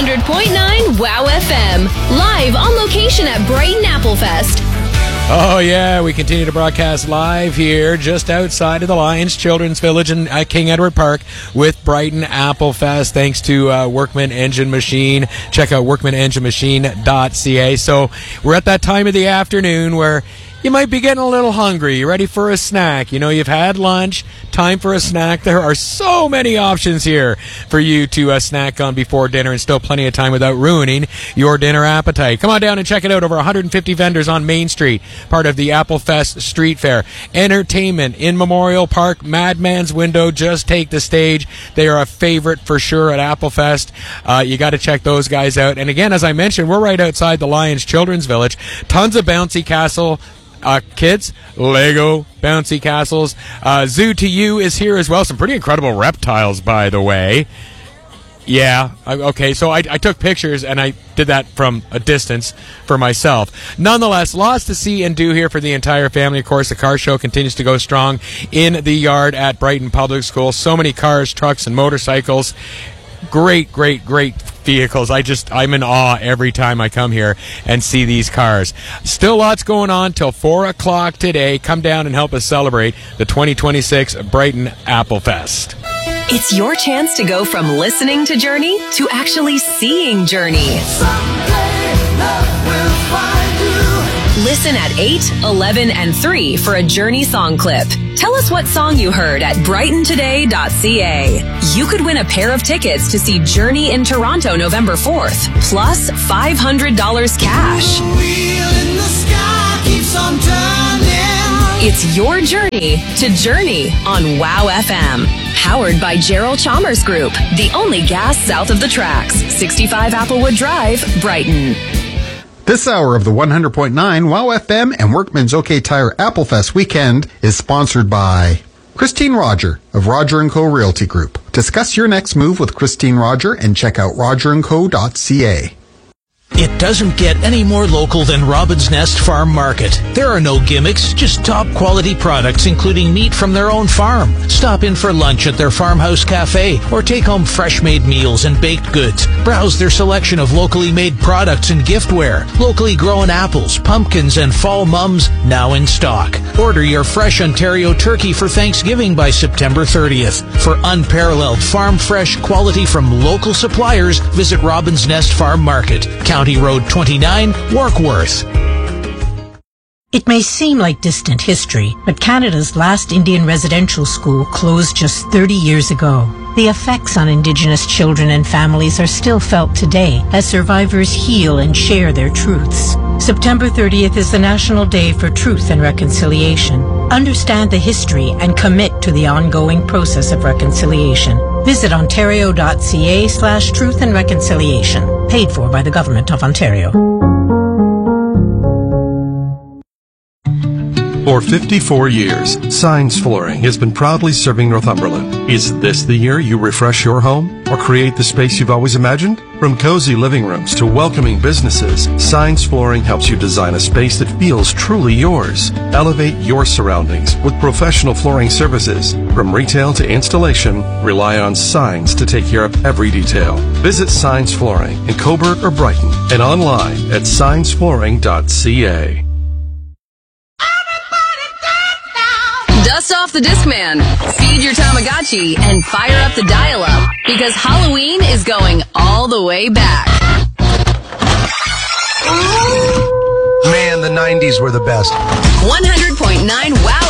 100.9 WOW FM. Live on location at Brighton Applefest. Oh, yeah, we continue to broadcast live here just outside of the Lions Children's Village in King Edward Park with Brighton Applefest, thanks to Workman Engine Machine. Check out workmanenginemachine.ca. So we're at that time of the afternoon where you might be getting a little hungry. You're ready for a snack. You know, you've had lunch, time for a snack. There are so many options here for you to snack on before dinner, and still plenty of time without ruining your dinner appetite. Come on down and check it out. Over 150 vendors on Main Street, part of the Applefest Street Fair. Entertainment in Memorial Park. Madman's Window just take the stage. They are a favorite for sure at Applefest. You got to check those guys out. And again, as I mentioned, we're right outside the Lions Children's Village. Tons of bouncy castle kids, Lego bouncy castles. Zoo to You is here as well. Some pretty incredible reptiles, by the way. Yeah, okay, so I took pictures, and I did that from a distance for myself. Nonetheless, lots to see and do here for the entire family. Of course, the car show continues to go strong in the yard at Brighton Public School. So many cars, trucks, and motorcycles. Great vehicles. I'm in awe every time I come here and see these cars. Still lots going on till 4 o'clock today. Come down and help us celebrate the 2026 Brighton Applefest. It's your chance to go from listening to Journey to actually seeing Journey. Listen at 8, 11, and 3 for a Journey song clip. Tell us what song you heard at brightontoday.ca. You could win a pair of tickets to see Journey in Toronto November 4th, plus $500 cash. It's your journey to Journey on WOW FM. Powered by Gerald Chalmers Group, the only gas south of the tracks. 65 Applewood Drive, Brighton. This hour of the 100.9 WOW FM and Workman's OK Tire Applefest weekend is sponsored by Christine Roger of Roger & Co. Realty Group. Discuss your next move with Christine Roger and check out rogerandco.ca. It doesn't get any more local than Robin's Nest Farm Market. There are no gimmicks, just top quality products, including meat from their own farm. Stop in for lunch at their farmhouse cafe or take home fresh made meals and baked goods. Browse their selection of locally made products and giftware. Locally grown apples, pumpkins, and fall mums now in stock. Order your fresh Ontario turkey for Thanksgiving by September 30th. For unparalleled farm fresh quality from local suppliers, visit Robin's Nest Farm Market, County Road 29, Warkworth. It may seem like distant history, but Canada's last Indian residential school closed just 30 years ago. The effects on Indigenous children and families are still felt today as survivors heal and share their truths. September 30th is the National Day for Truth and Reconciliation. Understand the history and commit to the ongoing process of reconciliation. Visit ontario.ca/truth and reconciliation. Paid for by the Government of Ontario. For 54 years, Signs Flooring has been proudly serving Northumberland. Is this the year you refresh your home or create the space you've always imagined? From cozy living rooms to welcoming businesses, Signs Flooring helps you design a space that feels truly yours. Elevate your surroundings with professional flooring services. From retail to installation, rely on Signs to take care of every detail. Visit Signs Flooring in Cobourg or Brighton and online at signsflooring.ca. Dust off the Discman, feed your Tamagotchi, and fire up the dial-up, because Halloween is going all the way back. Man, the 90s were the best. 100.9 WOW